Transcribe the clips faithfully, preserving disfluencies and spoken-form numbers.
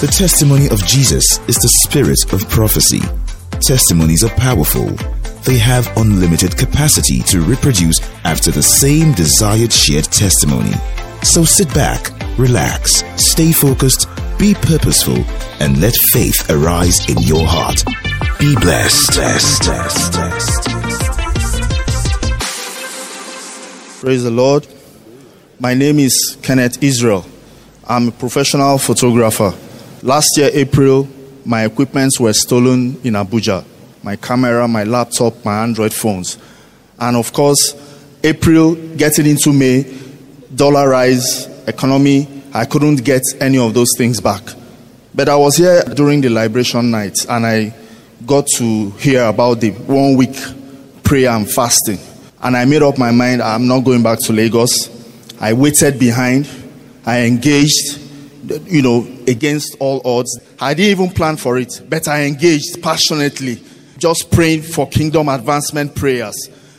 The testimony of Jesus is the spirit of prophecy. Testimonies are powerful. They have unlimited capacity to reproduce after the same desired shared testimony. So sit back, relax, stay focused, be purposeful, and let faith arise in your heart. Be blessed. blessed, blessed, blessed. Praise the Lord. My name is Kenneth Israel. I'm a professional photographer. Last year, April, my equipments were stolen in Abuja. My camera, my laptop, my Android phones. And of course, April, getting into May, dollar rise, economy, I couldn't get any of those things back. But I was here during the liberation night, and I got to hear about the one week prayer and fasting. And I made up my mind, I'm not going back to Lagos. I waited behind. I engaged, you know, against all odds. I didn't even plan for it, but I engaged passionately, just praying for kingdom advancement prayers.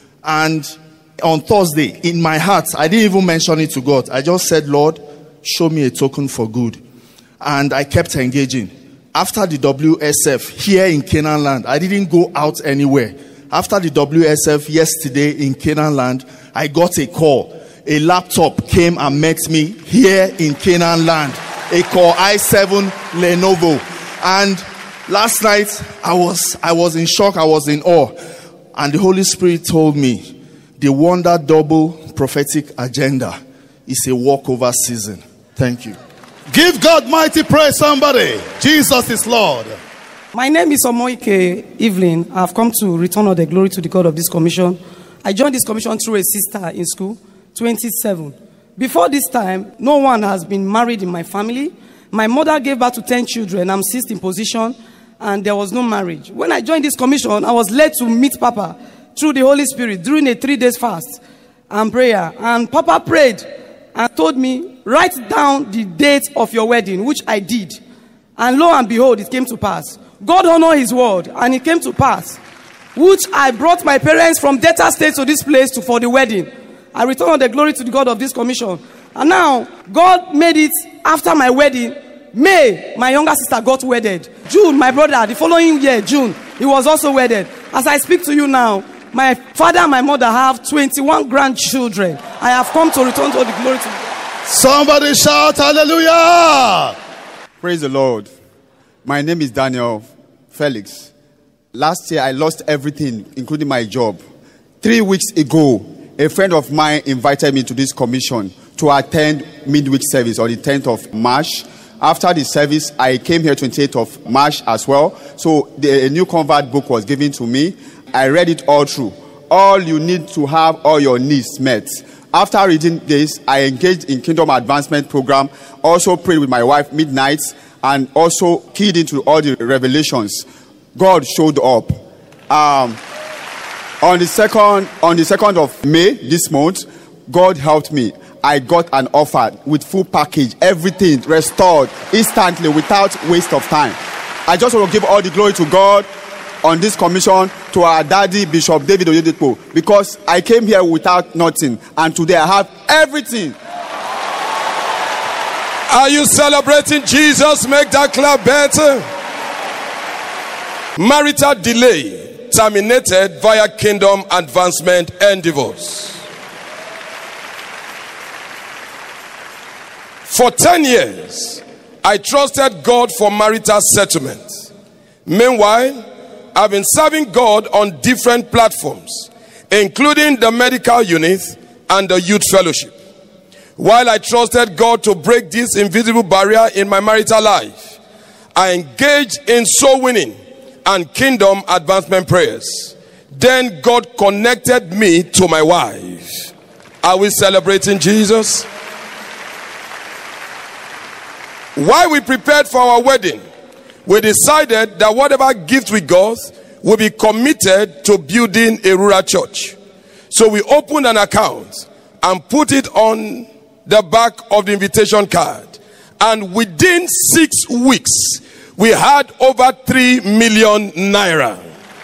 And on Thursday, in my heart, I didn't even mention it to God. I just said, Lord, show me a token for good. And I kept engaging. After the W S F here in Canaan land, I didn't go out anywhere. After the W S F yesterday in Canaan land, I got a call. A laptop came and met me here in Canaan land. A Core i seven Lenovo. And last night, I was, I was in shock. I was in awe. And the Holy Spirit told me, the Wonder Double prophetic agenda is a walkover season. Thank you. Give God mighty praise, somebody. Jesus is Lord. My name is Omoike Evelyn. I've come to return all the glory to the God of this commission. I joined this commission through a sister in school, twenty-seven. Before this time, no one has been married in my family. My mother gave birth to ten children. I'm sixth in position, and there was no marriage. When I joined this commission, I was led to meet Papa through the Holy Spirit during a three days fast and prayer. And Papa prayed and told me, write down the date of your wedding, which I did. And lo and behold, it came to pass. God honored his word, and it came to pass, which I brought my parents from Delta State to this place to, for the wedding. I return all the glory to the God of this commission. And now, God made it after my wedding. May, my younger sister got wedded. June, my brother, the following year, June, he was also wedded. As I speak to you now, my father and my mother have twenty-one grandchildren. I have come to return all the glory to God. Somebody shout hallelujah. Praise the Lord. My name is Daniel Felix. Last year, I lost everything, including my job. Three weeks ago, a friend of mine invited me to this commission to attend midweek service on the tenth of March. After the service, I came here twenty-eighth of March as well. So the, a new convert book was given to me. I read it all through. All you need to have all your needs met. After reading this, I engaged in Kingdom Advancement Program. Also prayed with my wife midnights, and also keyed into all the revelations. God showed up. Um, on the second, on the second of May this month, God helped me. I got an offer with full package, everything restored instantly without waste of time. I just want to give all the glory to God on this commission, to our daddy, Bishop David Oyedepo, because I came here without nothing, and today I have everything. Are you celebrating Jesus? Make that clap better. Marital delay terminated via kingdom advancement and divorce. For ten years, I trusted God for marital settlement. Meanwhile, I've been serving God on different platforms, including the medical unit and the youth fellowship. While I trusted God to break this invisible barrier in my marital life, I engaged in soul winning and kingdom advancement prayers. Then God connected me to my wife. Are we celebrating Jesus? While we prepared for our wedding, we decided that whatever gift we got will be committed to building a rural church. So we opened an account and put it on the back of the invitation card. And within six weeks, we had over three million naira.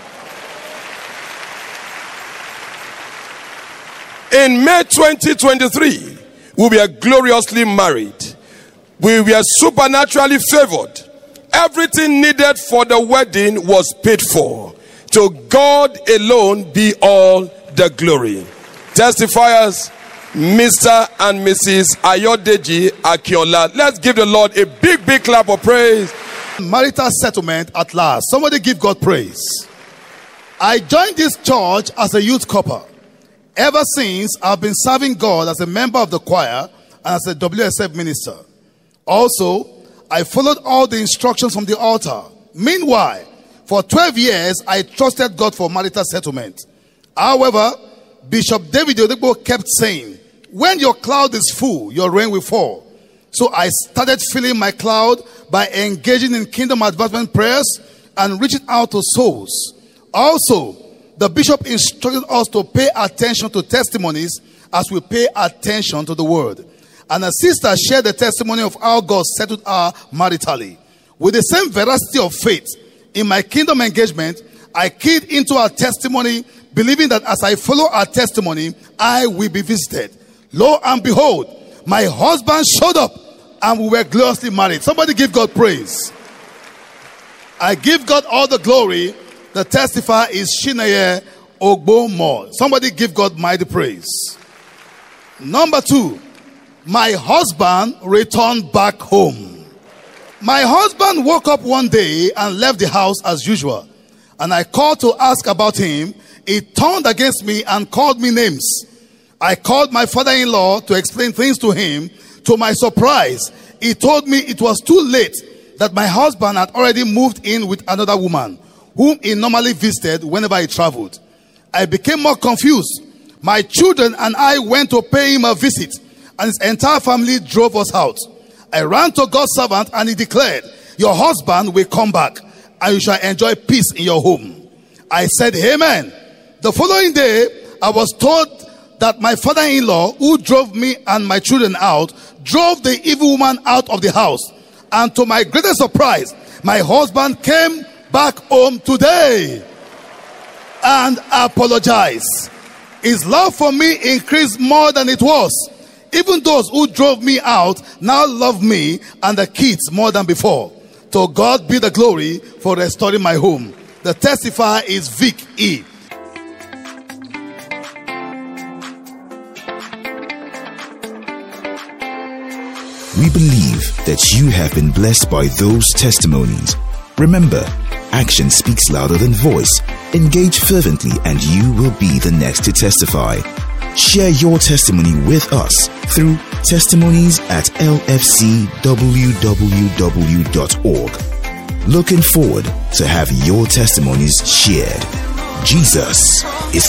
In May twenty twenty-three, we were gloriously married. We were supernaturally favored Everything needed for the wedding was paid for. To God alone be all the glory. Testifiers, Mister and Missus Ayodeji Akiola. Let's give the Lord a big, big clap of praise. Marital settlement at last. Somebody give God praise. I joined this church as a youth couple. Ever since, I've been serving God as a member of the choir and as a W S F minister. Also, I followed all the instructions from the altar. Meanwhile, for twelve years, I trusted God for marital settlement. However, Bishop David Oyedepo kept saying, when your cloud is full, your rain will fall. So I started filling my cloud by engaging in kingdom advancement prayers and reaching out to souls. Also, the bishop instructed us to pay attention to testimonies as we pay attention to the word. And a sister shared the testimony of how God settled her maritally. With the same veracity of faith, in my kingdom engagement, I keyed into her testimony, believing that as I follow her testimony, I will be visited. Lo and behold, my husband showed up and we were gloriously married. Somebody give God praise. I give God all the glory. The testifier is Shinaye Ogbomo. Somebody give God mighty praise. Number two, my husband returned back home. My husband woke up one day and left the house as usual. And I called to ask about him. He turned against me and called me names. I called my father-in-law to explain things to him. To my surprise, he told me it was too late, that my husband had already moved in with another woman, whom he normally visited whenever he traveled. I became more confused. My children and I went to pay him a visit, and his entire family drove us out. I ran to God's servant and he declared, your husband will come back and you shall enjoy peace in your home. I said, amen. The following day, I was told that my father-in-law, who drove me and my children out, drove the evil woman out of the house. And to my greatest surprise, my husband came back home today and apologized. His love for me increased more than it was. Even those who drove me out now love me and the kids more than before. To God be the glory for restoring my home. The testifier is Vic E. We believe that you have been blessed by those testimonies. Remember, action speaks louder than voice. Engage fervently and you will be the next to testify. Share your testimony with us through testimonies at l f c w w w dot org. Looking forward to have your testimonies shared. Jesus is